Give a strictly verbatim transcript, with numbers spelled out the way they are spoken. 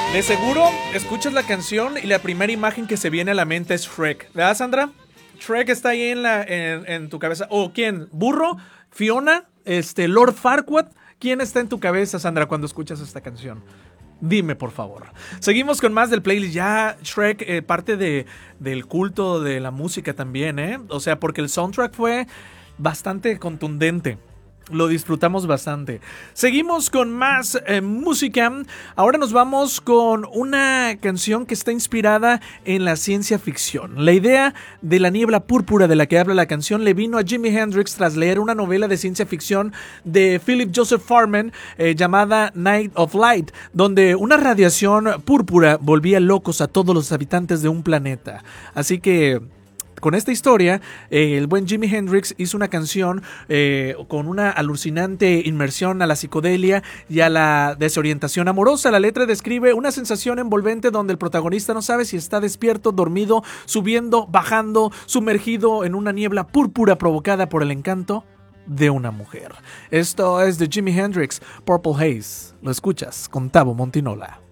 De seguro escuchas la canción y la primera imagen que se viene a la mente es Shrek, ¿verdad, Sandra? Shrek está ahí en, la, en, en tu cabeza. ¿O quién? ¿Burro? ¿Fiona? Este, ¿Lord Farquaad? ¿Quién está en tu cabeza, Sandra, cuando escuchas esta canción? Dime, por favor. Seguimos con más del playlist. Ya Shrek, eh, parte de, del culto de la música también, ¿eh? O sea, porque el soundtrack fue bastante contundente. Lo disfrutamos bastante. Seguimos con más eh, música. Ahora nos vamos con una canción que está inspirada en la ciencia ficción. La idea de la niebla púrpura de la que habla la canción le vino a Jimi Hendrix tras leer una novela de ciencia ficción de Philip Joseph Farman eh, llamada Night of Light, donde una radiación púrpura volvía locos a todos los habitantes de un planeta. Así que con esta historia, eh, el buen Jimi Hendrix hizo una canción eh, con una alucinante inmersión a la psicodelia y a la desorientación amorosa. La letra describe una sensación envolvente donde el protagonista no sabe si está despierto, dormido, subiendo, bajando, sumergido en una niebla púrpura provocada por el encanto de una mujer. Esto es de Jimi Hendrix, Purple Haze. Lo escuchas con Tavo Montinola.